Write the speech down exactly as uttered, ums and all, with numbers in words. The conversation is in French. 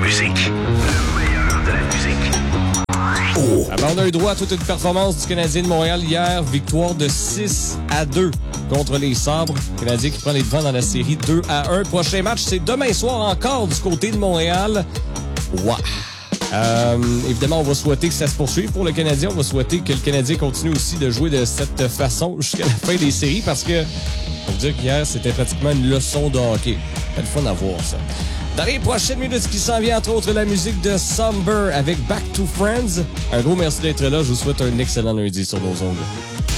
musique. Le meilleur de la musique. Oh. Alors, on a eu droit à toute une performance du Canadien de Montréal hier. Victoire de six à deux contre les Sabres. Le Canadien qui prend les devants dans la série deux à un. Prochain match, c'est demain soir encore du côté de Montréal. Wow. Euh, évidemment, on va souhaiter que ça se poursuive pour le Canadien. On va souhaiter que le Canadien continue aussi de jouer de cette façon jusqu'à la fin des séries parce que, on peut dire qu'hier, c'était pratiquement une leçon de hockey. C'est le fun à voir, ça. Dans les prochaines minutes, ce qui s'en vient, entre autres, la musique de Somber avec Back to Friends. Un gros merci d'être là. Je vous souhaite un excellent lundi sur nos ongles.